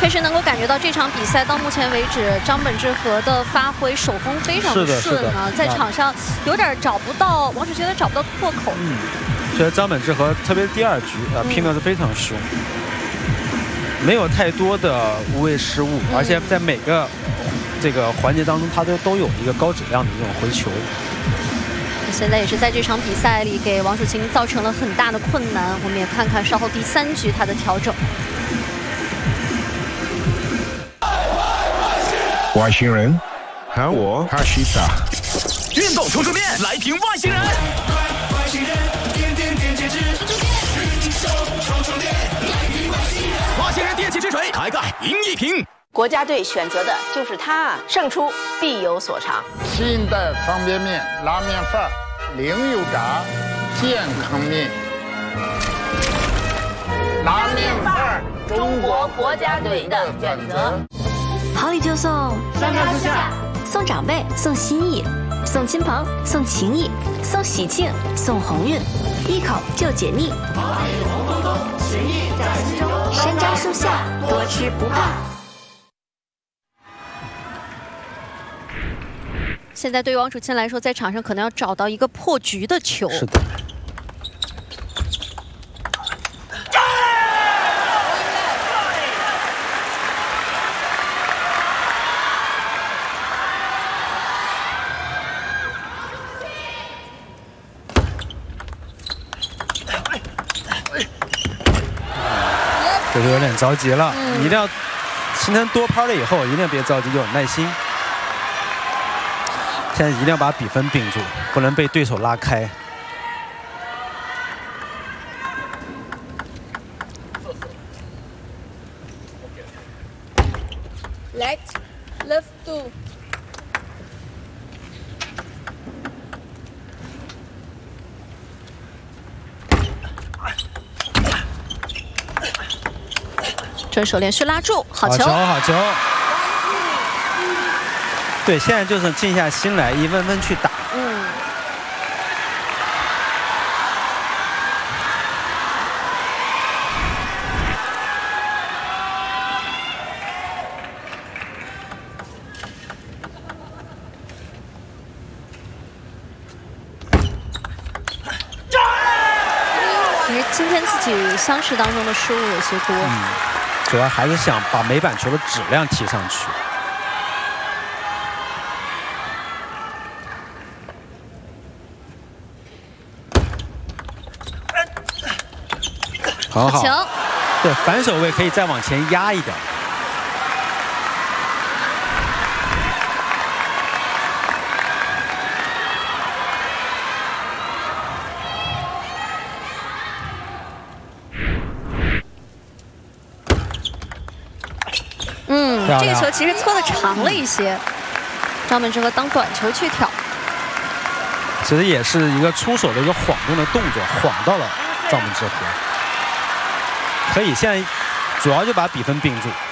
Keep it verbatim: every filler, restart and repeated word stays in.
确实能够感觉到这场比赛到目前为止，张本智和的发挥手风非常的顺啊，在场上有点找不到王楚钦，有点找不到突破口。 嗯，觉得张本智和特别是第二局啊，拼的是非常凶，没有太多的无谓失误，而且在每个这个环节当中，他都都有一个高质量的这种回球。 现在也是在这场比赛里给王楚钦造成了很大的困难。我们也看看稍后第三局他的调整。 外星人，喊我哈西塔。 运动充充电，来瓶外星人。外星人，点点点点之，运动充充电，来瓶外星人。外星人电气之水，开盖赢一瓶。 国家队选择的就是它，胜出必有所长。 新代方便面、拉面饭、零油炸、健康面。拉面饭， 中国国家队的选择。 好礼就送， 三上四下， 送长辈，送心意，送亲朋，送情谊，送喜庆，送鸿运，一口就解腻。 好礼红彤彤，情谊在心中。 山楂树下，多吃不怕。 现在对于王楚钦来说，在场上可能要找到一个破局的球。 是的。 这就有点着急了，嗯、你一定要形成多拍了以后，一定别着急，有耐心。现在一定要把比分并住，不能被对手拉开。 Left, left two. 这手连续拉住，好球， 好球，对，现在就是静下心来，一分分去打。 嗯。其实今天自己相识当中的失误有些多。嗯主要还是想把每板球的质量提上去。很好，对，反手位可以再往前压一点。 嗯，这个球其实搓的长了一些，张本智和当短球去挑， 其实也是一个出手的一个晃动的动作，晃到了张本智和。可以，现在主要就把比分并住。